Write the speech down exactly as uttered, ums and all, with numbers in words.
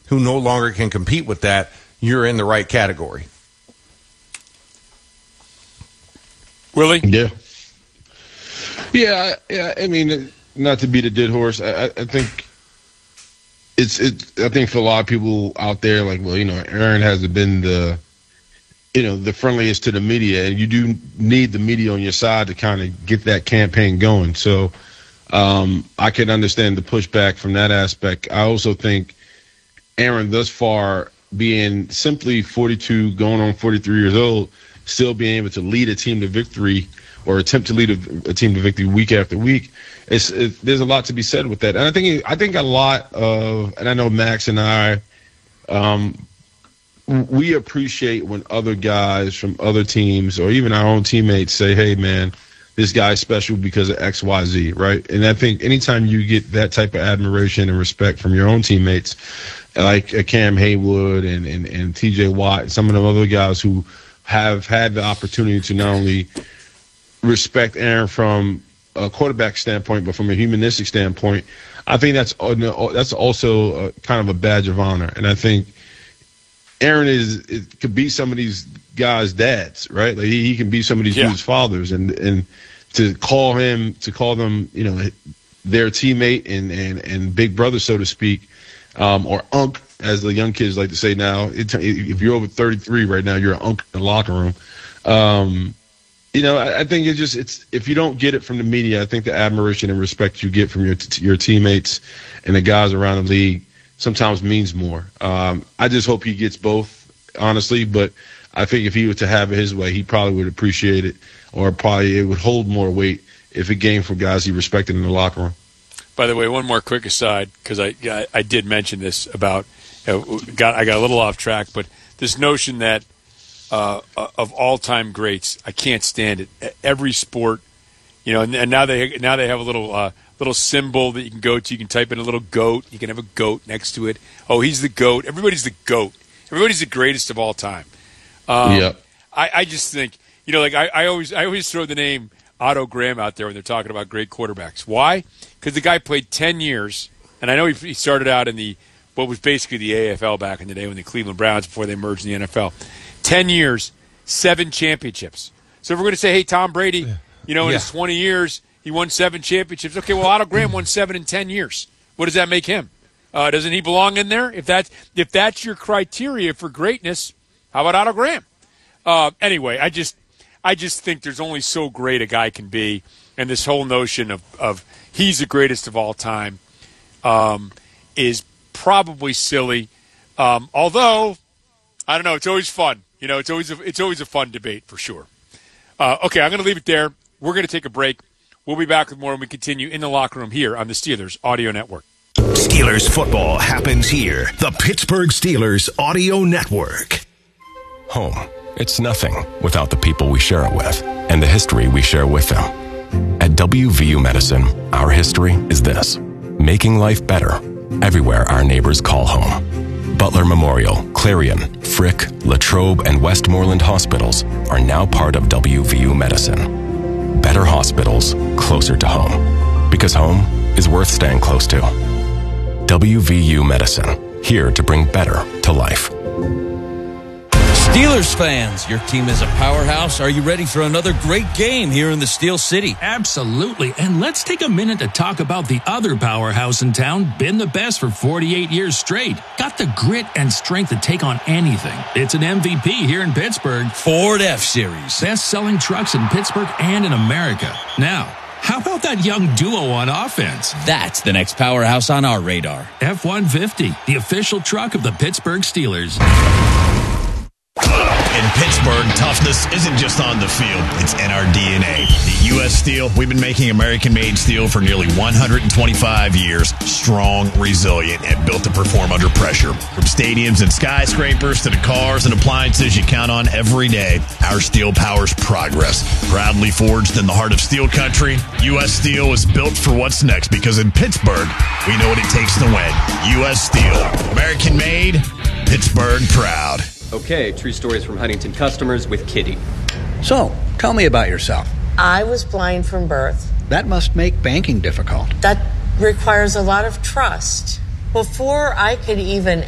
who no longer can compete with that, you're in the right category. Willie? Yeah. Yeah, yeah. I mean, not to beat a dead horse, I, I think it's it. I think for a lot of people out there, like, well, you know, Aaron hasn't been the, you know, the friendliest to the media, and you do need the media on your side to kind of get that campaign going. So um, I can understand the pushback from that aspect. I also think Aaron, thus far, being simply forty-two, going on forty-three years old, still being able to lead a team to victory or attempt to lead a, a team to victory week after week, it's, it, there's a lot to be said with that. And I think I think a lot of, and I know Max and I, um, we appreciate when other guys from other teams or even our own teammates say, hey, man, this guy's special because of X, Y, Z, right? And I think anytime you get that type of admiration and respect from your own teammates, like uh, Cam Haywood and, and, and T J Watt, and some of the other guys who have had the opportunity to not only respect Aaron from a quarterback standpoint, but from a humanistic standpoint, I think that's that's also a, kind of a badge of honor. And I think Aaron is it could be some of these guys' dads, right? Like he, he can be some of these yeah. dudes' fathers, and and to call him to call them, you know, their teammate and and and big brother, so to speak. Um, or unk, as the young kids like to say now. It, if you're over thirty-three right now, you're an unk in the locker room. Um, you know, I, I think it just it's if you don't get it from the media, I think the admiration and respect you get from your t- your teammates and the guys around the league sometimes means more. Um, I just hope he gets both, honestly. But I think if he were to have it his way, he probably would appreciate it, or probably it would hold more weight if it came from guys he respected in the locker room. By the way, one more quick aside, because I, I I did mention this about uh, got I got a little off track, but this notion that uh, of all-time greats, I can't stand it. Every sport, you know, and, and now they now they have a little uh, little symbol that you can go to. You can type in a little goat. You can have a goat next to it. Oh, he's the goat. Everybody's the goat. Everybody's the greatest of all time. Um, yeah. I, I just think, you know, like I, I always I always throw the name Otto Graham out there when they're talking about great quarterbacks. Why? Because the guy played ten years, and I know he, he started out in the what was basically the A F L back in the day when the Cleveland Browns before they merged in the N F L. ten years, seven championships. So if we're going to say, hey, Tom Brady, you know, in yeah. his twenty years, he won seven championships. Okay, well, Otto Graham won seven in ten years. What does that make him? Uh, doesn't he belong in there? If that's, if that's your criteria for greatness, how about Otto Graham? Uh, anyway, I just I just think there's only so great a guy can be, and this whole notion of, of he's the greatest of all time um, is probably silly. Um, although, I don't know, it's always fun. You know, it's always a, it's always a fun debate for sure. Uh, okay, I'm going to leave it there. We're going to take a break. We'll be back with more when we continue in the locker room here on the Steelers Audio Network. Steelers football happens here. The Pittsburgh Steelers Audio Network. Home. It's nothing without the people we share it with and the history we share with them. At W V U Medicine, our history is this: making life better everywhere our neighbors call home. Butler Memorial, Clarion, Frick, Latrobe, and Westmoreland hospitals are now part of W V U Medicine. Better hospitals closer to home, because home is worth staying close to. W V U Medicine, here to bring better to life. Steelers fans, your team is a powerhouse. Are you ready for another great game here in the Steel City? Absolutely. And let's take a minute to talk about the other powerhouse in town, been the best for forty-eight years straight. Got the grit and strength to take on anything. It's an M V P here in Pittsburgh. Ford F-Series. Best-selling trucks in Pittsburgh and in America. Now, how about that young duo on offense? That's the next powerhouse on our radar. F one fifty, the official truck of the Pittsburgh Steelers. In Pittsburgh, toughness isn't just on the field, it's in our D N A. At U S Steel, we've been making American-made steel for nearly one hundred twenty-five years. Strong, resilient, and built to perform under pressure. From stadiums and skyscrapers to the cars and appliances you count on every day, our steel powers progress. Proudly forged in the heart of steel country, U S Steel is built for what's next, because in Pittsburgh, we know what it takes to win. U S Steel. American-made, Pittsburgh proud. Okay, true stories from Huntington customers with Kitty. So, tell me about yourself. I was blind from birth. That must make banking difficult. That requires a lot of trust. Before I could even